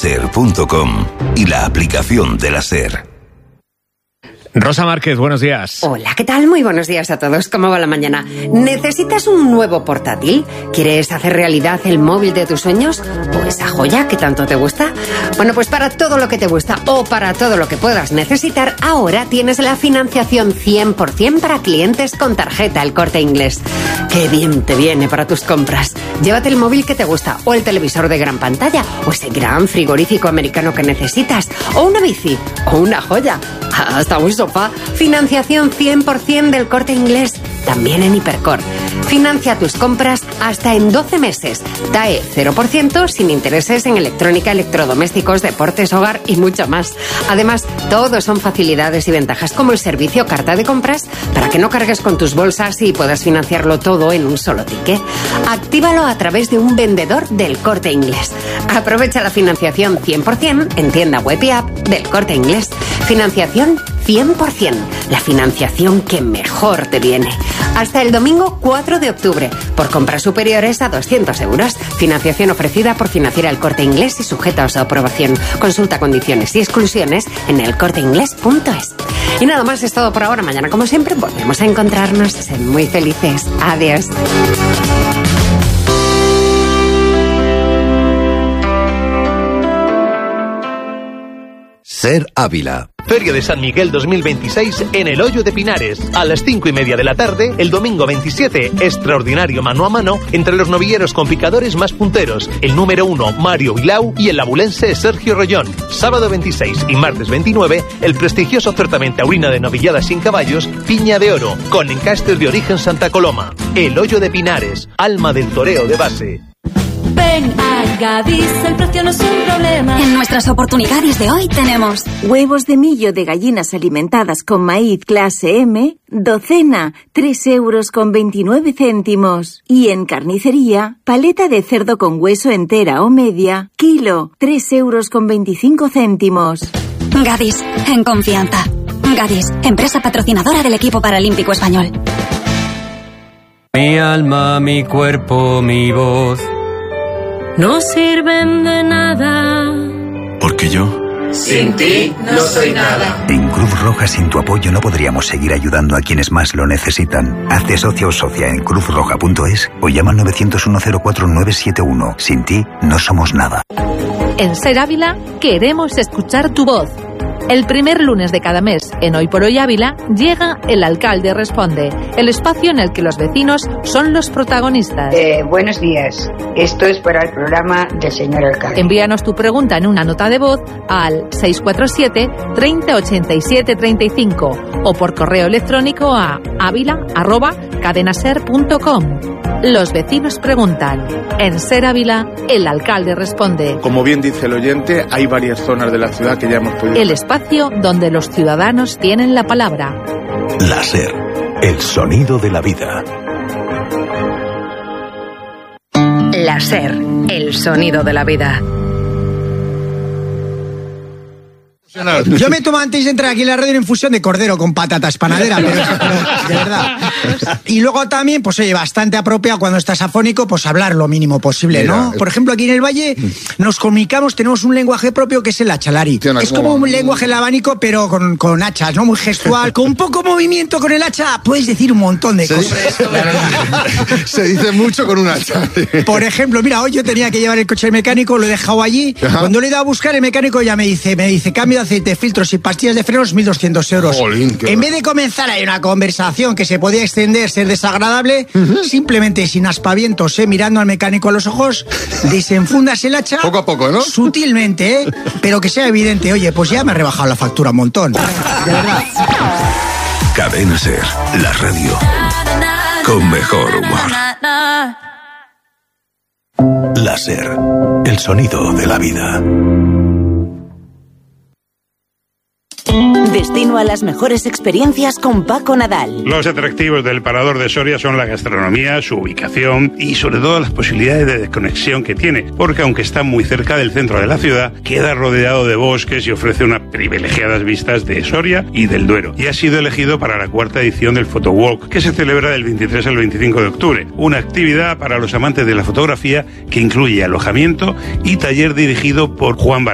SER.com y la aplicación de la SER. Rosa Márquez, buenos días. Hola, ¿qué tal? Muy buenos días a todos. ¿Cómo va la mañana? ¿Necesitas un nuevo portátil? ¿Quieres hacer realidad el móvil de tus sueños? ¿O esa joya que tanto te gusta? Bueno, pues para todo lo que te gusta o para todo lo que puedas necesitar, ahora tienes la financiación 100% para clientes con tarjeta El Corte Inglés. ¡Qué bien te viene para tus compras! Llévate el móvil que te gusta, o el televisor de gran pantalla, o ese gran frigorífico americano que necesitas, o una bici, o una joya, hasta un sofá. Financiación 100% del Corte Inglés, también en Hipercor. Financia tus compras hasta en 12 meses. TAE 0% sin intereses en electrónica, electrodomésticos, deportes, hogar y mucho más. Además, todo son facilidades y ventajas como el servicio carta de compras para que no cargues con tus bolsas y puedas financiarlo todo en un solo ticket. Actívalo a través de un vendedor del Corte Inglés. Aprovecha la financiación 100% en tienda web y app del Corte Inglés. Financiación 100%, la financiación que mejor te viene. Hasta el domingo 4 de octubre, por compras superiores a 200 euros. Financiación ofrecida por Financiera El Corte Inglés y sujeta a su aprobación. Consulta condiciones y exclusiones en elcorteinglés.es. Y nada más, es todo por ahora. Mañana, como siempre, volvemos a encontrarnos. Sed muy felices. Adiós. SER Ávila. Feria de San Miguel 2026 en el Hoyo de Pinares. A las 5:30 de la tarde, el domingo 27, extraordinario mano a mano entre los novilleros con picadores más punteros. El número 1, Mario Vilau, y el abulense Sergio Rollón. Sábado 26 y martes 29, el prestigioso certamen taurino de novilladas sin caballos, Piña de Oro, con encastes de origen Santa Coloma. El Hoyo de Pinares, alma del toreo de base. Ven a Gadis, el precio no es un problema. En nuestras oportunidades de hoy tenemos huevos de millo de gallinas alimentadas con maíz clase M, docena, 3,29 €. Y en carnicería, paleta de cerdo con hueso entera o media, kilo, 3,25 €. Gadis, en confianza. Gadis, empresa patrocinadora del equipo paralímpico español. Mi alma, mi cuerpo, mi voz no sirven de nada. Porque yo, sin ti, no soy nada. En Cruz Roja, sin tu apoyo, no podríamos seguir ayudando a quienes más lo necesitan. Hazte socio o socia en cruzroja.es o llama al 900-104-971. Sin ti, no somos nada. En SER Ávila queremos escuchar tu voz. El primer lunes de cada mes, en Hoy por Hoy Ávila, llega El Alcalde Responde, el espacio en el que los vecinos son los protagonistas. Buenos días. Esto es para el programa del señor alcalde. Envíanos tu pregunta en una nota de voz al 647 30 87 35 o por correo electrónico a avila@cadenaser.com. Los vecinos preguntan. En SER Ávila, El Alcalde Responde. Como bien dice el oyente, hay varias zonas de la ciudad que ya hemos podido... El espacio donde los ciudadanos tienen la palabra. La SER, el sonido de la vida. La SER, el sonido de la vida. Yo me tomo antes de entrar aquí en la radio una infusión de cordero con patatas panadera, pero de verdad. Y luego también, pues oye, bastante apropiado cuando estás afónico, pues hablar lo mínimo posible, ¿no? Por ejemplo, aquí en el Valle nos comunicamos, tenemos un lenguaje propio que es el hachalari. Es como un lenguaje labánico, pero con hachas, ¿no? Muy gestual, con poco movimiento con el hacha, puedes decir un montón de cosas. Se dice mucho con un hacha. Por ejemplo, mira, hoy yo tenía que llevar el coche al mecánico, lo he dejado allí. Ajá. Cuando le he ido a buscar, el mecánico ya me dice, cambio de aceite, filtros y pastillas de frenos, 1.200 euros. Jolín, en vez de comenzar ahí una conversación que se podía extender, ser desagradable, simplemente sin aspavientos, mirando al mecánico a los ojos, desenfundas el hacha. Poco a poco, ¿no? Sutilmente, pero que sea evidente. Oye, pues ya me ha rebajado la factura un montón. De verdad. Cadena SER, la radio con mejor humor. La SER, el sonido de la vida. Destino a las mejores experiencias con Paco Nadal. Los atractivos del Parador de Soria son la gastronomía, su ubicación y sobre todo las posibilidades de desconexión que tiene, porque aunque está muy cerca del centro de la ciudad, queda rodeado de bosques y ofrece unas privilegiadas vistas de Soria y del Duero. Y ha sido elegido para la 4ª edición del Photowalk, que se celebra del 23 al 25 de octubre, una actividad para los amantes de la fotografía que incluye alojamiento y taller dirigido por Juan Bar